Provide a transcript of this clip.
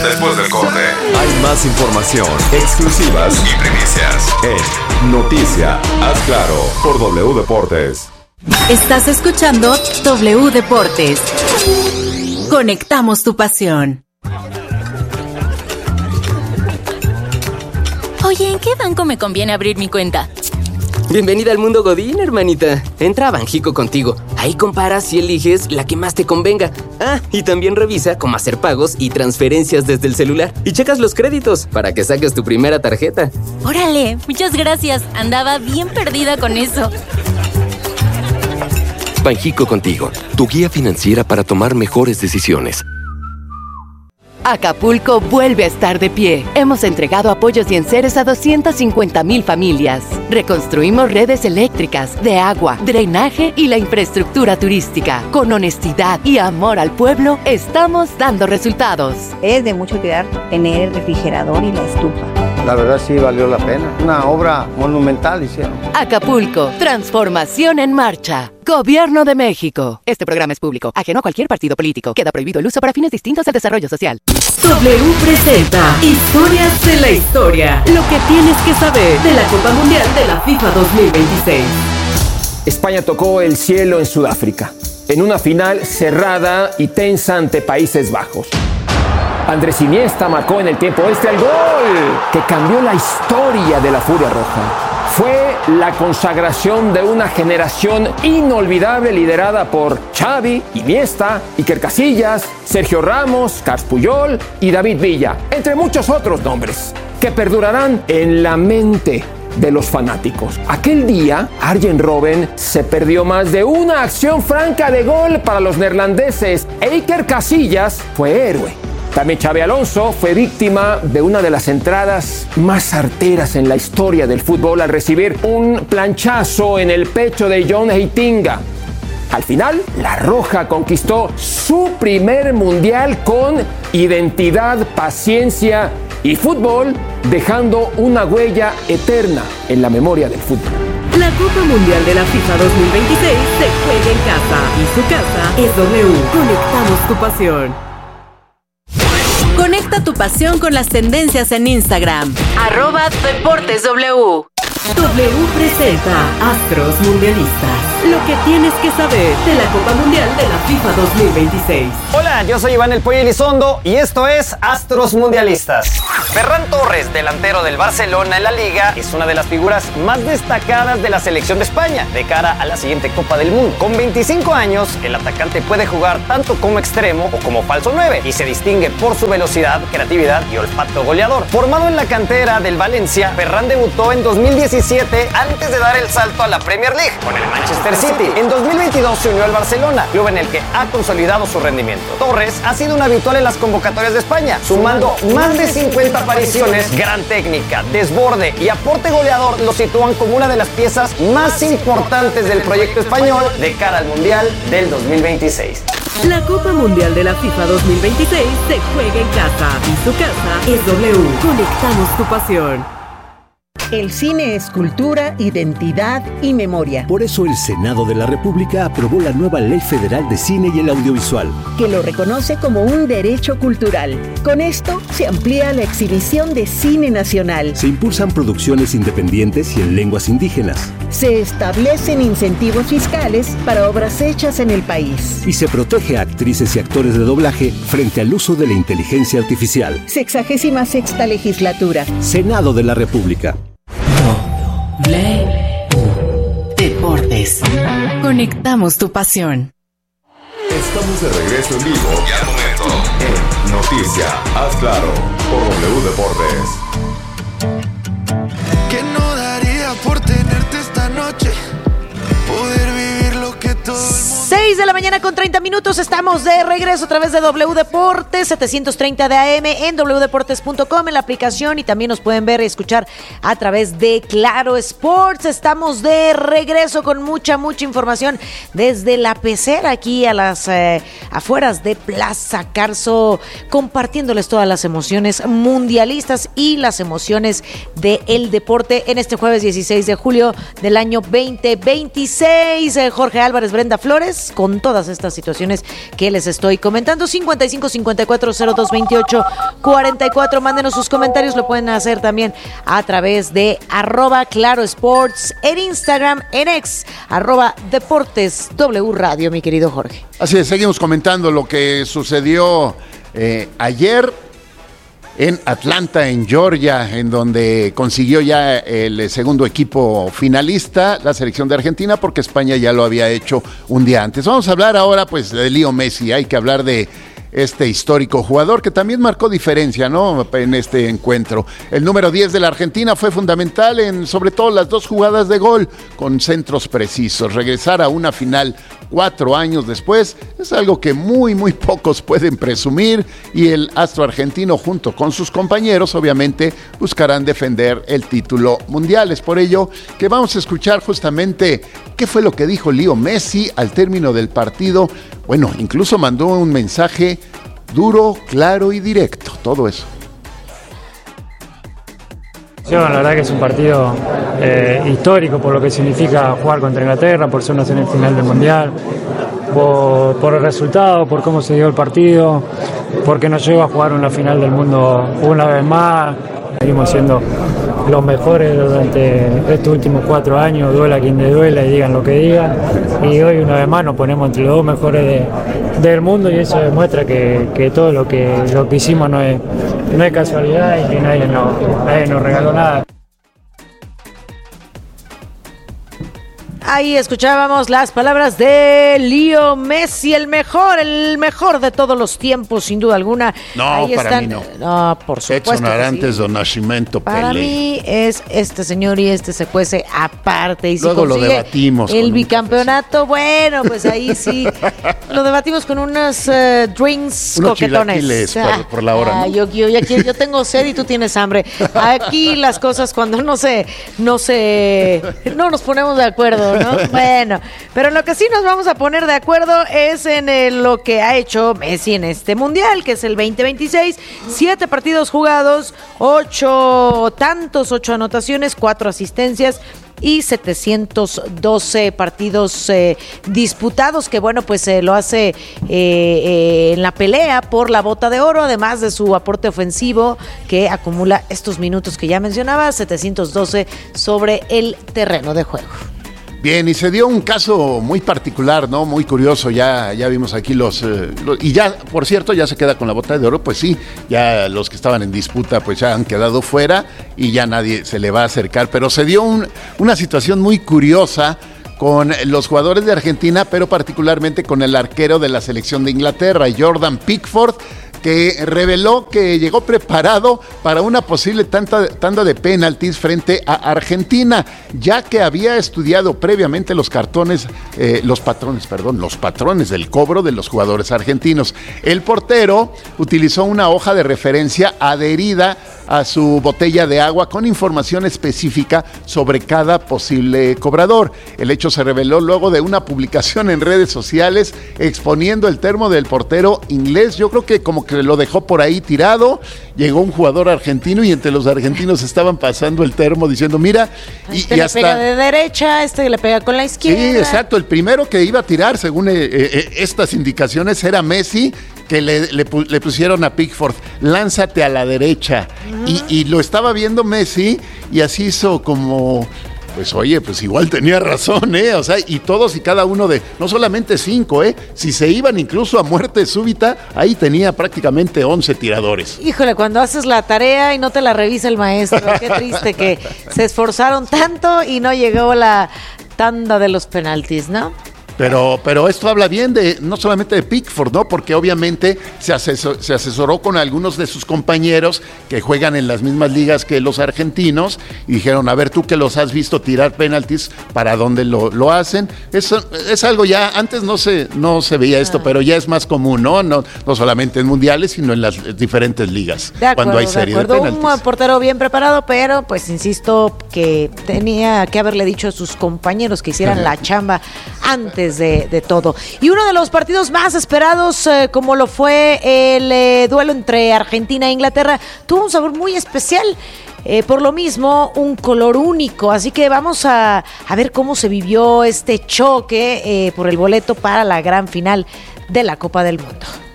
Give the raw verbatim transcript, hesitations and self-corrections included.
Después del corte, hay más información, exclusivas y primicias en Noticia, haz claro, por W Deportes. Estás escuchando W Deportes. Conectamos tu pasión. Oye, ¿en qué banco me conviene abrir mi cuenta? Bienvenida al mundo Godín, hermanita. Entra a Banjico Contigo. Ahí comparas y eliges la que más te convenga. Ah, y también revisa cómo hacer pagos y transferencias desde el celular. Y checas los créditos para que saques tu primera tarjeta. ¡Órale! Muchas gracias. Andaba bien perdida con eso. Banjico Contigo, tu guía financiera para tomar mejores decisiones. Acapulco vuelve a estar de pie. Hemos entregado apoyos y enseres a doscientas cincuenta mil familias. Reconstruimos redes eléctricas, de agua, drenaje y la infraestructura turística. Con honestidad y amor al pueblo, estamos dando resultados. Es de mucho cuidar tener el refrigerador y la estufa. La verdad sí valió la pena. Una obra monumental hicieron. Acapulco, transformación en marcha. Gobierno de México. Este programa es público, ajeno a cualquier partido político. Queda prohibido el uso para fines distintos al desarrollo social. W presenta Historias de la Historia. Lo que tienes que saber de la Copa Mundial de la FIFA dos mil veintiséis. España tocó el cielo en Sudáfrica, en una final cerrada y tensa ante Países Bajos. Andrés Iniesta marcó en el tiempo extra el gol que cambió la historia de la Furia Roja. Fue la consagración de una generación inolvidable liderada por Xavi, Iniesta, Iker Casillas, Sergio Ramos, Carles Puyol y David Villa, entre muchos otros nombres, que perdurarán en la mente de los fanáticos. Aquel día, Arjen Robben se perdió más de una acción franca de gol para los neerlandeses e Iker Casillas fue héroe. También Xabi Alonso fue víctima de una de las entradas más arteras en la historia del fútbol al recibir un planchazo en el pecho de John Heitinga. Al final, la Roja conquistó su primer mundial con identidad, paciencia y fútbol, dejando una huella eterna en la memoria del fútbol. La Copa Mundial de la FIFA dos mil veintiséis se juega en casa y su casa es W. Conectamos tu pasión. Conecta tu pasión con las tendencias en Instagram. Arroba Deportes W. W presenta Astros Mundialistas. Lo que tienes que saber de la Copa Mundial de la FIFA dos mil veintiséis. Hola, yo soy Iván El Pollo Elizondo y esto es Astros Mundialistas. Ferran Torres, delantero del Barcelona en la Liga, es una de las figuras más destacadas de la selección de España de cara a la siguiente Copa del Mundo. Con veinticinco años, el atacante puede jugar tanto como extremo o como falso nueve y se distingue por su velocidad, creatividad y olfato goleador. Formado en la cantera del Valencia, Ferran debutó en dos mil diecisiete antes de dar el salto a la Premier League con el Manchester City. En dos mil veintidós se unió al Barcelona, club en el que ha consolidado su rendimiento. Torres ha sido un habitual en las convocatorias de España, sumando más de cincuenta apariciones. Gran técnica, desborde y aporte goleador lo sitúan como una de las piezas más importantes del proyecto español de cara al Mundial del dos mil veintiséis. La Copa Mundial de la FIFA dos mil veintiséis se juega en casa y su casa es W. Conectamos tu pasión. El cine es cultura, identidad y memoria. Por eso el Senado de la República aprobó la nueva Ley Federal de Cine y el Audiovisual, que lo reconoce como un derecho cultural. Con esto se amplía la exhibición de cine nacional. Se impulsan producciones independientes y en lenguas indígenas. Se establecen incentivos fiscales para obras hechas en el país. Y se protege a actrices y actores de doblaje frente al uso de la inteligencia artificial. Sexagésima sexta legislatura. Senado de la República. W Deportes. Conectamos tu pasión. Estamos de regreso en vivo y al momento en Noticia, haz claro, por W Deportes. ¿Qué no daría por tenerte esta noche? Poder vivir lo que todo el mundo... seis de la mañana con treinta minutos, estamos de regreso a través de W Deportes, setecientos treinta de A M en doble u deportes punto com, en la aplicación, y también nos pueden ver y escuchar a través de Claro Sports. Estamos de regreso con mucha, mucha información desde la pecera aquí a las eh, afueras de Plaza Carso, compartiéndoles todas las emociones mundialistas y las emociones del deporte en este jueves dieciséis de julio del año veinte veintiséis. Eh, Jorge Álvarez, Brenda Flores. pues con todas estas situaciones que les estoy comentando. cincuenta y cinco cincuenta y cuatro cero dos veintiocho cuarenta y cuatro. Mándenos sus comentarios, lo pueden hacer también a través de arroba Claro Sports en Instagram, en ex, arroba Deportes W Radio, mi querido Jorge. Así es, seguimos comentando lo que sucedió eh, ayer en Atlanta, en Georgia, en donde consiguió ya el segundo equipo finalista, la selección de Argentina, porque España ya lo había hecho un día antes. Vamos a hablar ahora pues de Leo Messi, hay que hablar de este histórico jugador que también marcó diferencia, ¿no?, en este encuentro. El número diez de la Argentina fue fundamental en sobre todo las dos jugadas de gol con centros precisos. Regresar a una final cuatro años después es algo que muy muy pocos pueden presumir, y el astro argentino junto con sus compañeros obviamente buscarán defender el título mundial. Es por ello que vamos a escuchar justamente qué fue lo que dijo Leo Messi al término del partido. Bueno, incluso mandó un mensaje duro, claro y directo, todo eso. Sí, bueno, la verdad que es un partido eh, histórico por lo que significa jugar contra Inglaterra, por ser una semifinal del Mundial, por, por el resultado, por cómo se dio el partido, porque nos lleva a jugar una final del mundo una vez más. Seguimos siendo los mejores durante estos últimos cuatro años, duela quien le duela y digan lo que digan, y hoy una vez más nos ponemos entre los dos mejores de, del mundo, y eso demuestra que, que todo lo que, lo que hicimos no es, no es casualidad y que nadie nos, nadie nos regaló nada. Ahí escuchábamos las palabras de Leo Messi, el mejor, el mejor de todos los tiempos, sin duda alguna. No, Ahí para están, mí no. No, por supuesto. Edson Arantes sí. do Nascimento Pelé. Para mí es este señor, y este se cuece aparte. Y si luego lo debatimos. El bicampeonato, bueno, pues ahí sí. Lo debatimos con unos uh, drinks unos coquetones. Ah, por, por la hora, ah, ¿no? yo, yo, ya quiero, yo tengo sed y tú tienes hambre. Aquí las cosas cuando no se, no se, no nos ponemos de acuerdo, ¿no? Bueno, pero lo que sí nos vamos a poner de acuerdo es en el, lo que ha hecho Messi en este mundial, que es el veinte veintiséis. Siete partidos jugados, ocho tantos, ocho anotaciones, cuatro asistencias y setecientos doce partidos eh, disputados, que bueno, pues eh, lo hace eh, eh, en la pelea por la bota de oro, además de su aporte ofensivo que acumula estos minutos que ya mencionaba, setecientos doce sobre el terreno de juego. Bien, y se dio un caso muy particular, ¿no? Muy curioso, ya, ya vimos aquí los, eh, los... Y ya, por cierto, ya se queda con la bota de oro, pues sí, ya los que estaban en disputa pues ya han quedado fuera y ya nadie se le va a acercar. Pero se dio un, una situación muy curiosa con los jugadores de Argentina, pero particularmente con el arquero de la selección de Inglaterra, Jordan Pickford, que reveló que llegó preparado para una posible tanda, tanda de penaltis frente a Argentina, ya que había estudiado previamente los cartones, eh, los patrones, perdón, los patrones del cobro de los jugadores argentinos. El portero utilizó una hoja de referencia adherida a su botella de agua con información específica sobre cada posible cobrador. El hecho se reveló luego de una publicación en redes sociales exponiendo el termo del portero inglés. Yo creo que como que lo dejó por ahí tirado, llegó un jugador argentino y entre los argentinos estaban pasando el termo diciendo, mira, y, este y le hasta... pega de derecha, este le pega con la izquierda. Sí, exacto, el primero que iba a tirar, según eh, eh, estas indicaciones, era Messi, que le, le, le pusieron a Pickford, lánzate a la derecha. Uh-huh. Y, y lo estaba viendo Messi y así hizo como... Pues oye, pues igual tenía razón, ¿eh? O sea, y todos y cada uno de, no solamente cinco, ¿eh? Si se iban incluso a muerte súbita, ahí tenía prácticamente once tiradores. Híjole, cuando haces la tarea y no te la revisa el maestro, qué triste que se esforzaron tanto y no llegó la tanda de los penaltis, ¿no? Pero, pero esto habla bien de, no solamente de Pickford, ¿no? Porque obviamente se, asesor, se asesoró con algunos de sus compañeros que juegan en las mismas ligas que los argentinos y dijeron, a ver, tú que los has visto tirar penaltis, ¿para dónde lo, lo hacen? Eso es algo ya, antes no se, no se veía esto, ah. pero ya es más común, ¿no? ¿no? No solamente en mundiales, sino en las diferentes ligas, de acuerdo, cuando hay serie de, de penaltis. Un portero bien preparado, pero pues insisto que tenía que haberle dicho a sus compañeros que hicieran la chamba antes de, de todo. Y uno de los partidos más esperados, eh, como lo fue el eh, duelo entre Argentina e Inglaterra, tuvo un sabor muy especial. Eh, por lo mismo, un color único. Así que vamos a, a ver cómo se vivió este choque eh, por el boleto para la gran final de la Copa del Mundo.